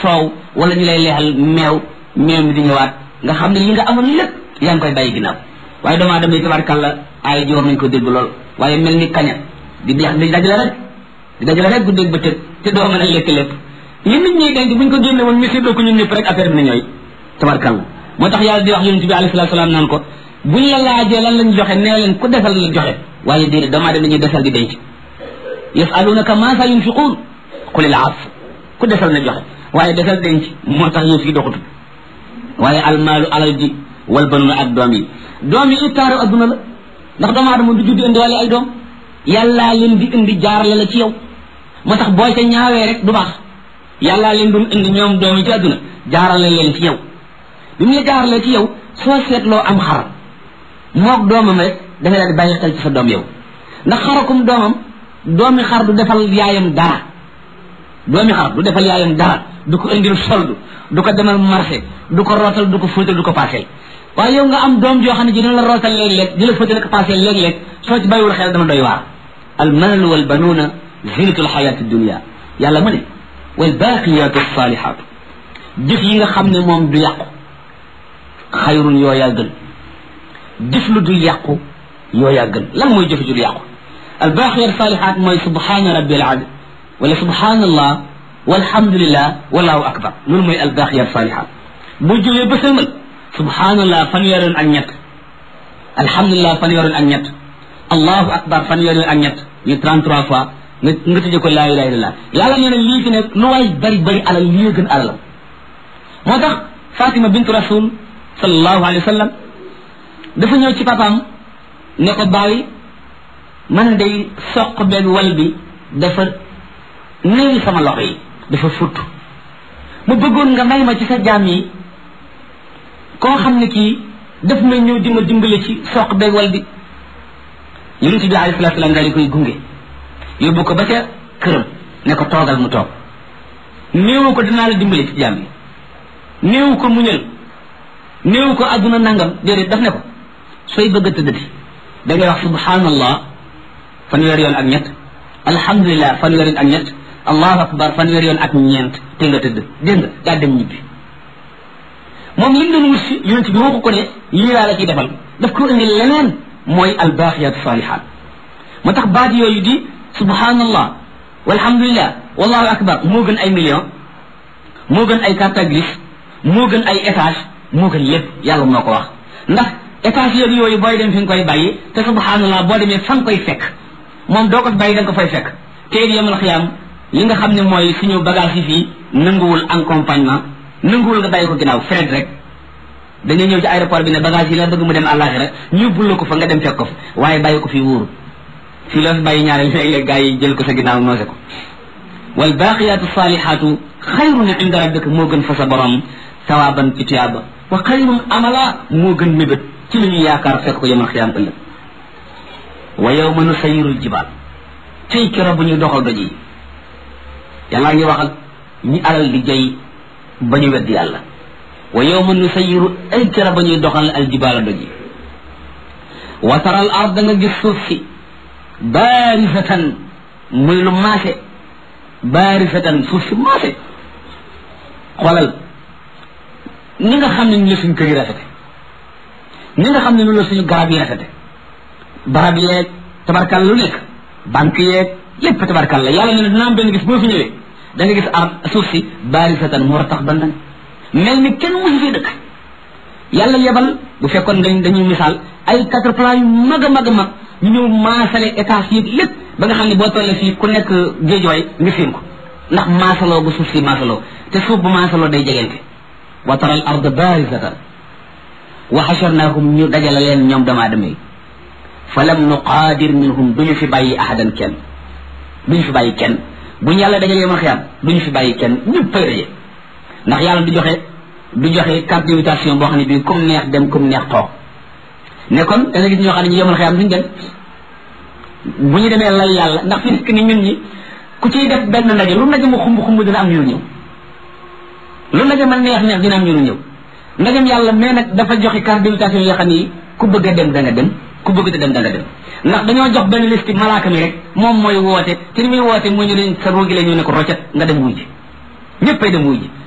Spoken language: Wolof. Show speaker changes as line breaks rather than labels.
soow wala ñu lay leexal meew mi di ñëwaat nga xam ne li nga amoon lépp yaa ngi koy bàyyi ginnaaw waaye doomu aadama yi tabarkàlla ay joor nañ ko dégg lool waaye mel ni kaña di dajale rek guddeeg bëccëg te doo mën a lekk lépp li nit ñuy denc buñ ko génne woon ñu séddoo ko ñun ñëpp rek affaire bi na ñooy tabarkàlla moo tax yàlla di wax yonent bi alayhi salaatu salaam naan ko buñ la laajee lan lañ joxe nee leen ku desal la joxe waaye déedéet doomu aadama ñuy desal di denc yasalunaka maa saa yunfiquun qulil af ku desal na joxe waaye desal denc moo tax yëf yi doxutu waaye almaalu alal ji wal banuna ak doom yi taaru adduna la ndax doomu aadama du judd indi wala ay doom yàllaa leen di indi jaarale la ci yow moo tax boo ca ñaawee rek du baax yàllaa leen doon indi ñoom doom yi ci adduna jaarale leen ci yow bi mu la jaaralee ci yow soo seetloo am xar moog doomam rek da nga daal di bàyyi xel ci sa doom yow ndax xarakum doomam doomi xar du defal yaayam dara du ko indil soldu du ko demal marché du ko rootal du ko fóotal du ko paaseel waaye yow nga am doom joo xam ne ji dina la rootal léeg-léeg di la fóotal ko paaseel léeg-léeg soo ci bàyyiwul xel dama doy waar al maalu wal banuuna zinatul xayaati dunia yàlla mu ne wal baaqiyaatu saalihaatu jëf yi nga xam ne moom du yàqu xayrun yooyaa gën jëf lu du yàqu yooyaa gën lan mooy jëf ju du yàqu al baaqiyaatu saalihaat mooy subhaana rabbil azim wala subhaanallah walhamdulillah wallahu akbar loolu mooy al baaqiyaatu saalihaat bu jógee ba sëlmal subhaanallah fanweeri yoon ak ñett alhamdulillah fanweeri yoon ak ñett allahu akbar fanweeri yoon ak ñett ñu 33 fois nga tëjee ko laa ilaha illallah yàlla nee na lii fi nekk lu waay bari bari alal lii gën alalam moo tax Fatima bintu rasul sallallahu alayhi wa sallam dafa ñëw ci papaam ne ko bàyyi man day soq beeg wal bi dafa néewi sama loxo yi dafa futt mu bëggoon nga may ma ci sa jaam yi koo xam ne kii daf na ñëw di ma dimbale ci soq beeg wal bi yonent bi alayhi salaatu salaam daal di koy gunge yóbbu ko ba ca këram ne ko toogal mu toog néewu ko dinaa la dimbale ci jaam yi néewu ko muñal néewu ko adduna nangam déedéet daf ne ko sooy bëgg a tëddati da ngay wax subhanallah fanweeri yoon ak ñett alhamdulillah fanweeri yoon ak ñett allahu akbar fanweeri yoon ak ñeent te nga tëdd dégg nga daa dem ñibbi moom li mu doon wut si yonent bi waxu ko ne lii laa la ciy defal daf ko indi leneen mooy albaaqiyaatu saalihaat moo tax baat yooyu di subhanallah walhamdulillah wallahu akbar moo gën ay million moo gën ay carte grise moo gën ay étage moo gën lépp yàlla moo ko wax ndax étage yooyu booy dem fi nga koy bàyyi te subhanallah boo demee fa nga koy fekk moom doo ko bàyyi da nga ko fay fekk te yemal xiyaam li nga xam ne mooy suñu bagage yi fii nanguwul accompagnement nanguwul nga bàyyi ko ginnaaw fret rek dañuy ñëw ci aéroport bi ne bagage yi la bëgg mu dem àllaaxira ñu bul la ko fa nga dem fekk ko fa waaye bàyyi ko fii wóoru fii loo fi bàyyi ñaareel léeg-léeg gaa yi jël ko sa ginnaaw noose ko wal baaqiyaatu saalihaatu xayrun inda rabbika moo gën fa sa borom sawaaban ci tuyaaba wa xayrun amala moo gën mébét ci li ñu yaakaar fekk ko yemal xiyaam ëllëg wa yawma nusayyiru jibaal tey keroog bu ñuy doxal doj yi yàllaa ngi wax ak ñi alal di jay ba ñu weddi yàlla wa yawma nusayyiru ay keroog ba ñuy doxal al jibaala doj yi wa taral ard nga gis suuf si baarisatan muy lu maase baarisatan suuf si maase xoolal ni nga xam ne ñu la suñu kër yi rafete ni nga xam ne noonu la suñu garab yi rafete barab yeeg tabarkal lu nekk banque yeeg lépp tabarkal la yàlla ne ne dina am benn gis boo fi ñëwee da nga gis suuf si baarisatan moo tax ba nag mel ni kenn musu fi dëkk yàlla yebal bu fekkoon nga dañuy misaal ay quatre plans yu mag a mag a mag ñu ñëw maasale étage yi lépp ba nga xam ne boo tollee fii ku nekk géejooy nga séen ko ndax maasaloo bu suuf si maasaloo te suuf bu maasaloo day jegente wa tara al arda barisatan wa xasharnaahum ñu dajale leen ñoom doomu aadama yi fa lam nuqaadir minhum duñu fi bàyyi ahadan kenn duñu fi bàyyi kenn buñu yàlla dajale yomal xiyaam duñu fi bàyyi kenn ñëpp fay daje ndax yàlla du joxe carte d'invitation boo xam ne bii comme neex dem comme neex toog ne kon da nga gis ñoo xam ne ñu yomal xiyaam duñu dem bu ñu demee lay yàlla ndax fi nekk ni ñun ñi ku ciy def benn ndaje lu ndaje mu xumb dina am ñu ñëw lu ndaje man neex dina am ñu ñëw ndajem yàlla mais nag dafa joxe carte d'invitation yoo xam ne ku bëgg a dem da nga dem ku bëgg a dem da nga dem ndax dañoo jox benn liste malaaka mi rek moom mooy woote te ni muy woote mooy ñu leen sa roogi la ñu ne ko roccet nga dem wuy ji ñëppay dem wuy ji